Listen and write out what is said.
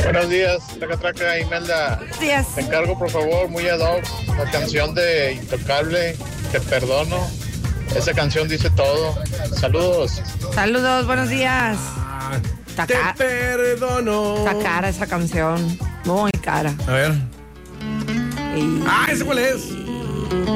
Buenos días, Traca, Imelda. Buenos días. Te encargo, por favor, muy ad hoc, la canción de Intocable, Te Perdono. Esa canción dice todo. Saludos. Saludos, buenos días. Te perdono. Está cara esa canción. Muy cara. A ver. Y... ¿Ese cuál es?